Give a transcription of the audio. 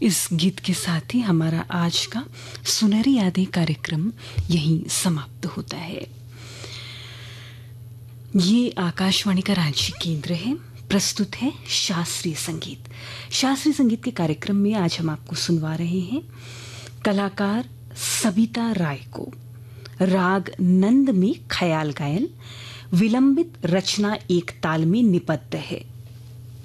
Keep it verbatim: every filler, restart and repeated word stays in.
इस गीत के साथ ही हमारा आज का सुनहरी यादें कार्यक्रम यहीं समाप्त होता है। ये आकाशवाणी का रांची केंद्र है। प्रस्तुत है शास्त्रीय संगीत। शास्त्रीय संगीत के कार्यक्रम में आज हम आपको सुनवा रहे हैं कलाकार सबिता राय को राग नंद में ख्याल गायन, विलंबित रचना एक ताल में निबद्ध है।